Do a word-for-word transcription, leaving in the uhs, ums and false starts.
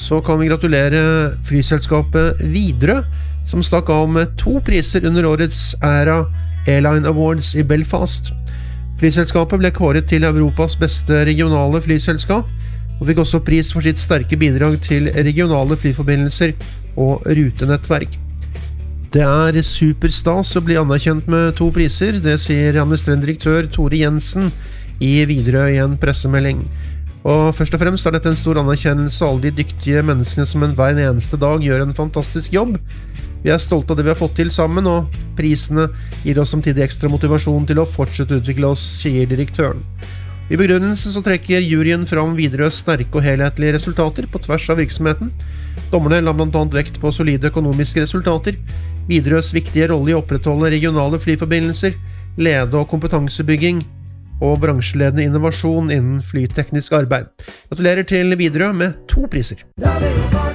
så kan vi gratulere flyselskapet Widerøe, som stakk av med to priser under årets Era Airline Awards i Belfast. Flyselskapet ble kåret til Europas beste regionale flyselskap, og fikk også pris for sitt sterke bidrag til regionale flyforbindelser og rutenettverk. Det er superstas å bli anerkjent med to priser, det sier administrerende direktør Tore Jensen i Widerøe i en pressemelding. Og først og fremst er dette en stor anerkjennelse av alle de dyktige menneskene som en hver eneste dag gjør en fantastisk jobb. Vi er stolte av det vi har fått til sammen, og prisene gir oss samtidig ekstra motivasjon til å fortsette å utvikle oss, sier direktøren. I begrunnelsen så trekker juryen fram Widerøes sterke og helhetlige resultater på tvers av virksomheten. Dommerne la blant annet vekt på solide økonomiske resultater, Widerøes viktige rolle i å opprettholde regionale flyforbindelser, lede- og kompetansebygging, og bransjeledende innovasjon innen flyteknisk arbeid. Gratulerer til Widerøe med to priser.